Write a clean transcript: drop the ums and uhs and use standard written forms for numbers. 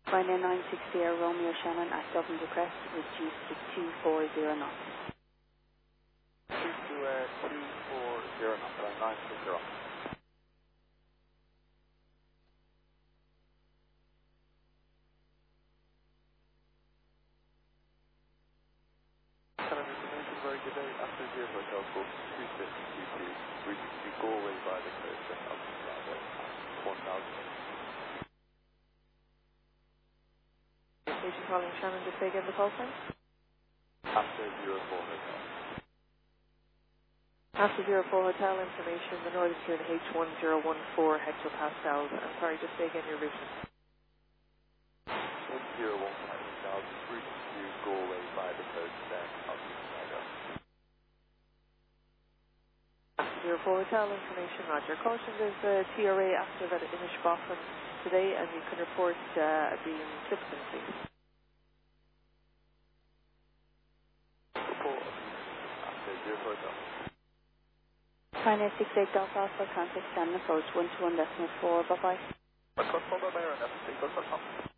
Final 960 Romeo Shannon at Dublin Crest, reduced to 240 knots. 240 knots, 960. Very good day. After Zero Hotel Golf 2622, reaching to Galway by the coast and up to Bravo 1000. Station calling Shannon, just say again the call sign. After 04 Hotel. After 04 Hotel information, the noise here in H1014 hectopascals. I'm sorry, just say again your region. 1015 hectopascals, reaching to Galway by the coast and up to Bravo. After 04 Hotel information, Roger. Caution, there's a TRA active at Inishbofin today, and you can report being Clipton, please. Report after 04 Hotel. Final 68 Golf Alpha, contact stand approach 121.4, bye bye. Bye-bye.